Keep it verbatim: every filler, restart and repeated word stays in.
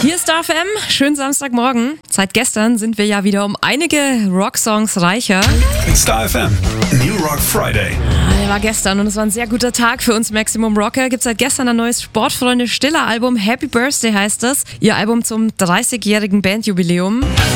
Hier ist Star F M, schönen Samstagmorgen. Seit gestern sind wir ja wieder um einige Rocksongs reicher. Star F M, New Rock Friday. Der war gestern und es war ein sehr guter Tag für uns Maximum Rocker. Gibt seit gestern ein neues Sportfreunde Stiller Album, Happy Birthday heißt das. Ihr Album zum dreißigjährigen Bandjubiläum.